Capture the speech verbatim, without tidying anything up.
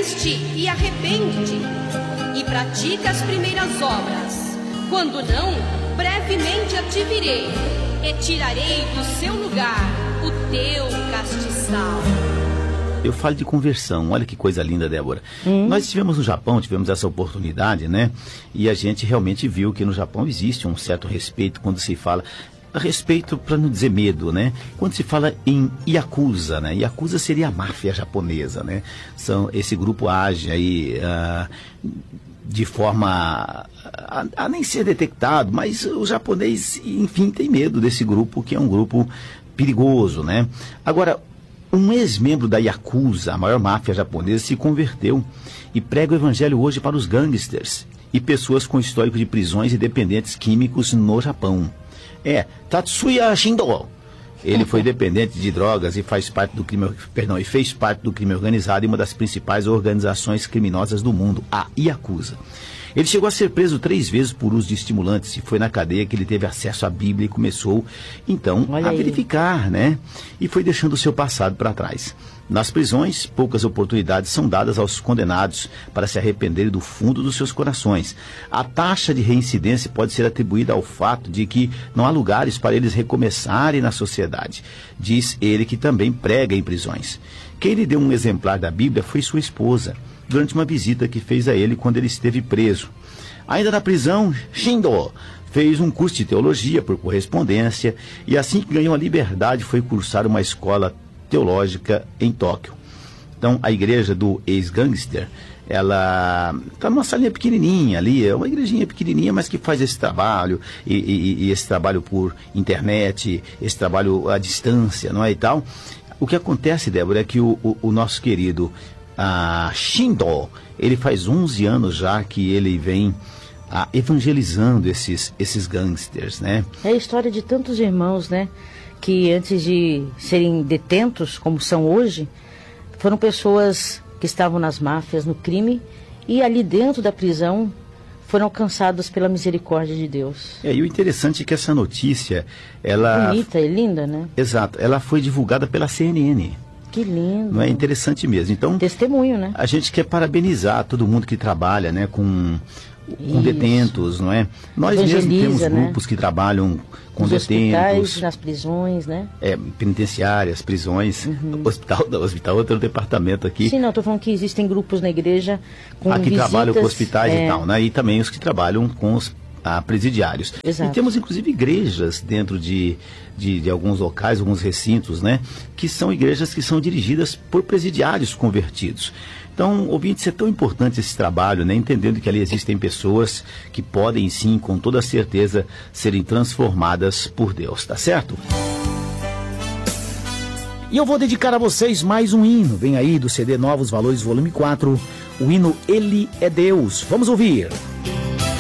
Arrepende-te e arrepende-te, e pratica as primeiras obras. Quando não, brevemente a te virei, e tirarei do seu lugar o teu castiçal. Eu falo de conversão, olha que coisa linda, Débora. Hum. Nós estivemos no Japão, tivemos essa oportunidade, né? E a gente realmente viu que no Japão existe um certo respeito quando se fala... Respeito, para não dizer medo, né? Quando se fala em Yakuza, né? Yakuza seria a máfia japonesa, né? São, esse grupo age aí uh, de forma a, a nem ser detectado, mas o japonês, enfim, tem medo desse grupo, que é um grupo perigoso, né? Agora, um ex-membro da Yakuza, a maior máfia japonesa, se converteu e prega o evangelho hoje para os gangsters e pessoas com histórico de prisões e dependentes químicos no Japão. É, Tatsuya Shindo. Ele foi dependente de drogas e faz parte do crime, perdão, e fez parte do crime organizado em uma das principais organizações criminosas do mundo, a Yakuza. Ele chegou a ser preso três vezes por uso de estimulantes e foi na cadeia que ele teve acesso à Bíblia e começou, então, Olha a aí. verificar, né? E foi deixando o seu passado para trás. Nas prisões, poucas oportunidades são dadas aos condenados para se arrependerem do fundo dos seus corações. A taxa de reincidência pode ser atribuída ao fato de que não há lugares para eles recomeçarem na sociedade. Diz ele que também prega em prisões. Quem lhe deu um exemplar da Bíblia foi sua esposa, durante uma visita que fez a ele quando ele esteve preso. Ainda na prisão, Shindo fez um curso de teologia por correspondência e assim que ganhou a liberdade foi cursar uma escola teológica em Tóquio. Então, a igreja do ex-gangster, ela está numa salinha pequenininha ali, é uma igrejinha pequenininha, mas que faz esse trabalho, e, e, e esse trabalho por internet, esse trabalho à distância, não é, e tal. O que acontece, Débora, é que o, o, o nosso querido uh, Shindo, ele faz onze anos já que ele vem uh, evangelizando esses, esses gangsters, né? É a história de tantos irmãos, né? Que antes de serem detentos, como são hoje, foram pessoas que estavam nas máfias, no crime, e ali dentro da prisão foram alcançados pela misericórdia de Deus. É, e o interessante é que essa notícia, ela... Bonita e linda, né? Exato, ela foi divulgada pela C N N. Que lindo. Não é interessante mesmo. Então, testemunho, né? A gente quer parabenizar todo mundo que trabalha, né, com... com detentos, não é? Nós mesmos temos grupos, né, que trabalham com Nos detentos. Hospitais, nas prisões, né? É, penitenciárias, prisões, uhum. hospital, hospital outro departamento aqui. Sim, não, estou falando que existem grupos na igreja com aqui visitas, trabalham com hospitais é... e tal, né? E também os que trabalham com os ah, presidiários. Exato. E temos inclusive igrejas dentro de, de, de alguns locais, alguns recintos, né? Que são igrejas que são dirigidas por presidiários convertidos. Então, ouvintes, é tão importante esse trabalho, né? Entendendo que ali existem pessoas que podem sim, com toda certeza, serem transformadas por Deus, tá certo? E eu vou dedicar a vocês mais um hino. Vem aí do C D Novos Valores, volume quatro, o hino Ele é Deus. Vamos ouvir.